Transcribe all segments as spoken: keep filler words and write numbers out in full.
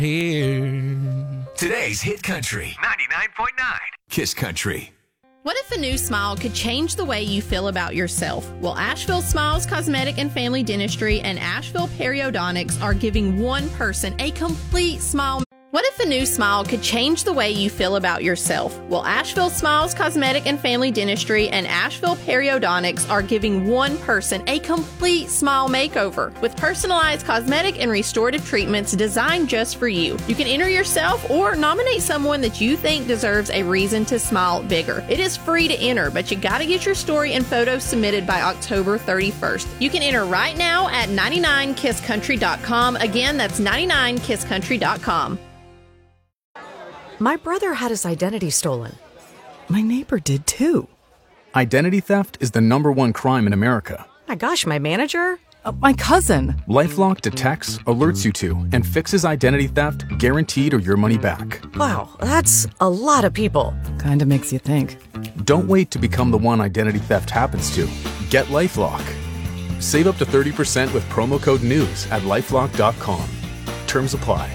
Here. Today's Hit Country ninety-nine point nine Kiss Country. What if a new smile could change the way you feel about yourself? Well, Asheville Smiles Cosmetic and Family Dentistry and Asheville Periodontics are giving one person a complete smile. What if a new smile could change the way you feel about yourself? Well, Asheville Smiles Cosmetic and Family Dentistry and Asheville Periodontics are giving one person a complete smile makeover with personalized cosmetic and restorative treatments designed just for you. You can enter yourself or nominate someone that you think deserves a reason to smile bigger. It is free to enter, but you gotta get your story and photos submitted by October thirty-first. You can enter right now at ninety-nine kiss country dot com. Again, that's ninety-nine kiss country dot com. My brother had his identity stolen. My neighbor did too. Identity theft is the number one crime in America. My gosh, my manager? Uh, my cousin. LifeLock detects, alerts you to, and fixes identity theft guaranteed or your money back. Wow, that's a lot of people. Kinda makes you think. Don't wait to become the one identity theft happens to. Get LifeLock. Save up to thirty percent with promo code NEWS at lifelock dot com. Terms apply.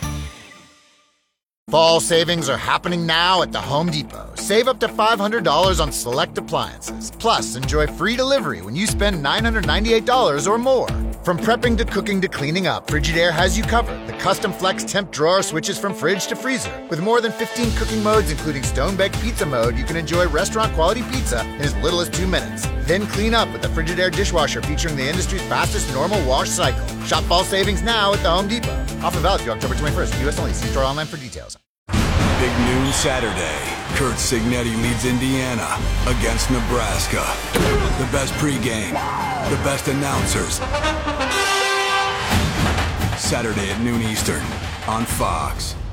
Fall savings are happening now at the Home Depot. Save up to five hundred dollars on select appliances. Plus, enjoy free delivery when you spend nine hundred ninety-eight dollars or more. From prepping to cooking to cleaning up, Frigidaire has you covered. The custom flex temp drawer switches from fridge to freezer. With more than fifteen cooking modes, including stone-baked pizza mode, you can enjoy restaurant-quality pizza in as little as two minutes. Then clean up with the Frigidaire dishwasher featuring the industry's fastest normal wash cycle. Shop fall savings now at the Home Depot. Offer valid through October twenty-first. U S only. See store online for details. Big noon Saturday. Kurt Signetti leads Indiana against Nebraska. The best pregame, the best announcers. Saturday at noon Eastern on Fox.